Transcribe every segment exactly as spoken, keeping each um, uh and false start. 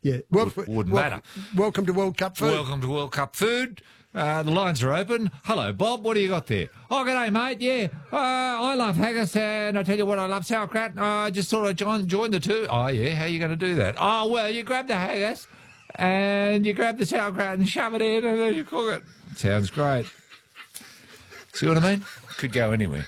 Yeah. Well, Would, wouldn't well, matter. Welcome to World Cup food. Welcome to World Cup food. Uh, the lines are open. Hello, Bob. What do you got there? Oh, g'day, mate. Yeah, uh, I love haggis, and I tell you what, I love sauerkraut. Uh, I just thought I'd join, join the two. Oh, yeah. How are you going to do that? Oh, well, you grab the haggis, and you grab the sauerkraut and shove it in, and then you cook it. Sounds great. See what I mean? Could go anywhere.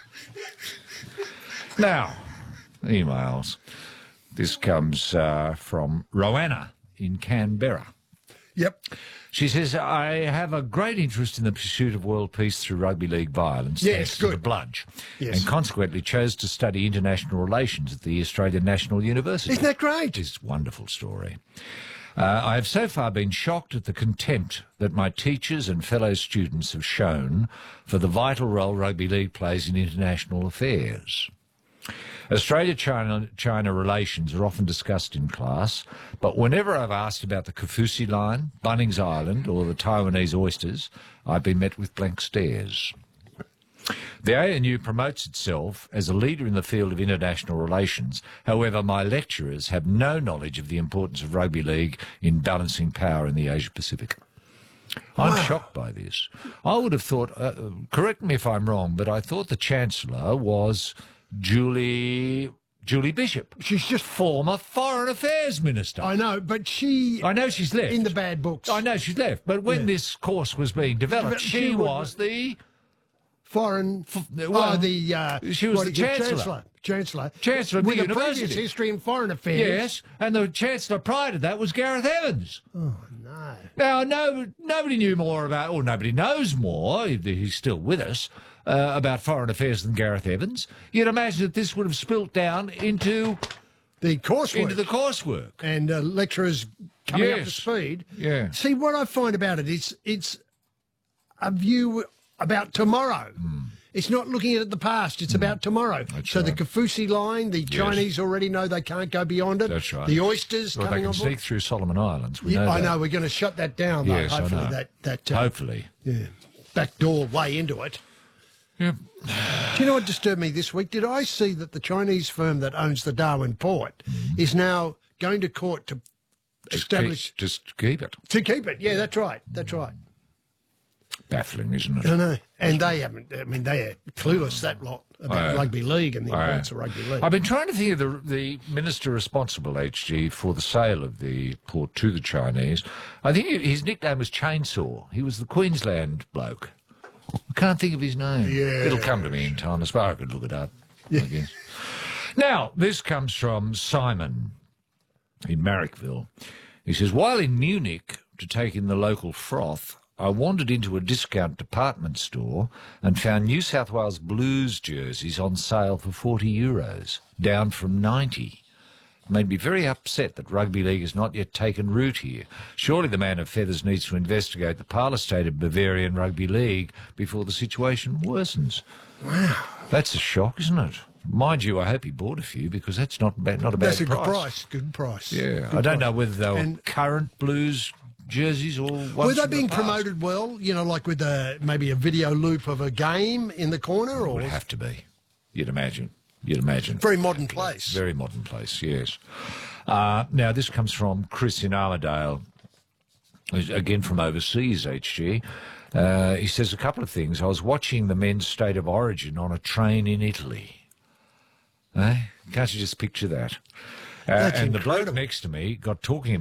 Now, emails. This comes uh, from Roanna in Canberra. Yep. She says, I have a great interest in the pursuit of world peace through rugby league violence, yes, thanks good. to the Bludge, yes. and consequently chose to study international relations at the Australian National University. Isn't that great? It's a wonderful story. Uh, I have so far been shocked at the contempt that my teachers and fellow students have shown for the vital role rugby league plays in international affairs. Australia-China China relations are often discussed in class, but whenever I've asked about the Kafusi Line, Bunnings Island or the Taiwanese oysters, I've been met with blank stares. The A N U promotes itself as a leader in the field of international relations. However, my lecturers have no knowledge of the importance of rugby league in balancing power in the Asia-Pacific. I'm Wow. shocked by this. I would have thought, uh, correct me if I'm wrong, but I thought the Chancellor was Julie Julie Bishop. She's just... Former Foreign Affairs Minister. I know, but she... I know she's left. In the bad books. I know she's left, but when Yeah. this course was being developed, But she, she would- was the... Foreign... well, oh, the... Uh, she was what the is it, Chancellor. Chancellor. Chancellor. Chancellor of the With a university. previous history in foreign affairs. Yes, and the Chancellor prior to that was Gareth Evans. Oh, no. Now, no, nobody knew more about, or nobody knows more, if he's still with us, uh, about foreign affairs than Gareth Evans. You'd imagine that this would have spilt down into The coursework. into the coursework. And uh, lecturers coming up to Yes. speed. Yeah. See, what I find about it is it's a view about tomorrow. Mm. It's not looking at the past, it's about tomorrow. That's so right. the Kafusi Line, the Chinese already know they can't go beyond it. That's right. The oysters Well, they coming can on board. sneak through Solomon Islands. We Yeah, know I that. know, we're going to shut that down, though, Yes, I hopefully, know. that, that uh, Hopefully. yeah, back door way into it. Yep. Do you know what disturbed me this week? Did I see that the Chinese firm that owns the Darwin port is now going to court to Just establish... keep, just keep it. To keep it, yeah, that's right, that's right. Baffling, isn't it? I know, and they haven't, I mean, they are clueless, that lot, about Oh. rugby league and the Oh. importance of rugby league. I've been trying to think of the, the minister responsible, H G, for the sale of the port to the Chinese. I think his nickname was Chainsaw. He was the Queensland bloke. I can't think of his name. Yeah. It'll come to me in time. As far as I could look it up, I guess. Now, this comes from Simon in Marrickville. He says, while in Munich to take in the local froth, I wandered into a discount department store and found New South Wales Blues jerseys on sale for forty euros, down from ninety. It made me very upset that rugby league has not yet taken root here. Surely the man of feathers needs to investigate the parlour state of Bavarian rugby league before the situation worsens. Wow. That's a shock, isn't it? Mind you, I hope he bought a few because that's not bad, not a bad That's a price. good price, good price. Yeah, Good I don't price. know whether they were And- current Blues jerseys or ones Were they from the being past. promoted well, you know, like with a, maybe a video loop of a game in the corner? It Or would have to be. You'd imagine. You'd imagine. very modern place. Very modern place, yes. Uh, now, this comes from Chris in Armadale, again from overseas, H G. Uh, he says a couple of things. I was watching the men's state of origin on a train in Italy. Eh? Can't you just picture that? Uh, That's and the incredible. bloke next to me got talking about